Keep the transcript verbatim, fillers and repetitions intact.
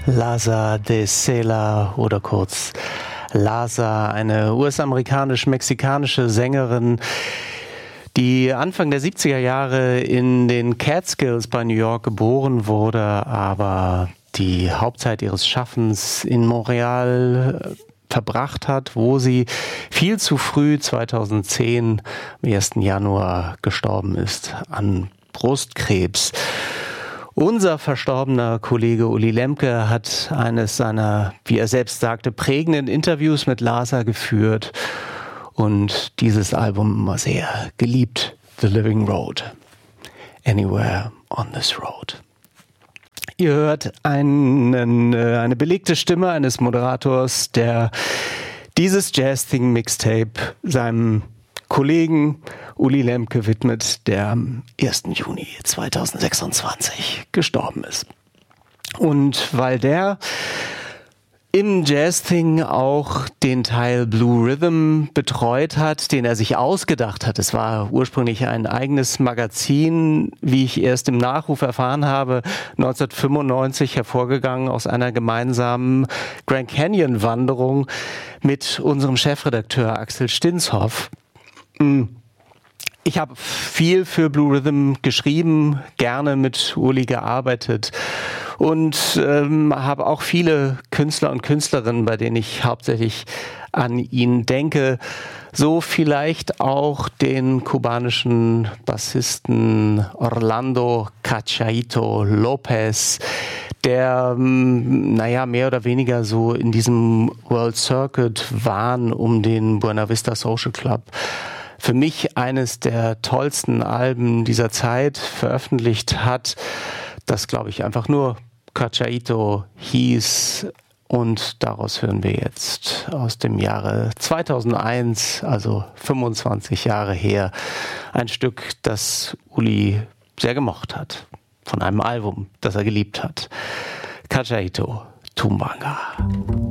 Laza de Cela oder kurz Laza, eine U S-amerikanisch-mexikanische Sängerin, die Anfang der siebziger Jahre in den Catskills bei New York geboren wurde, aber die Hauptzeit ihres Schaffens in Montreal verbracht hat, wo sie viel zu früh zweitausendzehn am ersten Januar gestorben ist an Brustkrebs. Unser verstorbener Kollege Uli Lemke hat eines seiner, wie er selbst sagte, prägenden Interviews mit Laza geführt und dieses Album immer sehr geliebt, The Living Road, Anywhere on this Road. Ihr hört einen, eine belegte Stimme eines Moderators, der dieses Jazz-Thing-Mixtape seinem Kollegen Uli Lemke widmet, der am ersten Juni zweitausendsechsundzwanzig gestorben ist. Und weil der im Jazz-Thing auch den Teil Blue Rhythm betreut hat, den er sich ausgedacht hat. Es war ursprünglich ein eigenes Magazin, wie ich erst im Nachruf erfahren habe, neunzehnhundertfünfundneunzig hervorgegangen aus einer gemeinsamen Grand Canyon-Wanderung mit unserem Chefredakteur Axel Stinshoff. Ich habe viel für Blue Rhythm geschrieben, gerne mit Uli gearbeitet und ähm, habe auch viele Künstler und Künstlerinnen, bei denen ich hauptsächlich an ihn denke. So vielleicht auch den kubanischen Bassisten Orlando Cachaito Lopez, der, naja, mehr oder weniger so in diesem World Circuit Wahn um den Buena Vista Social Club für mich eines der tollsten Alben dieser Zeit veröffentlicht hat, das, glaube ich, einfach nur Cachaito hieß. Und daraus hören wir jetzt aus dem Jahre zweitausendeins, also fünfundzwanzig Jahre her, ein Stück, das Uli sehr gemocht hat, von einem Album, das er geliebt hat. Cachaito, Tumbanga.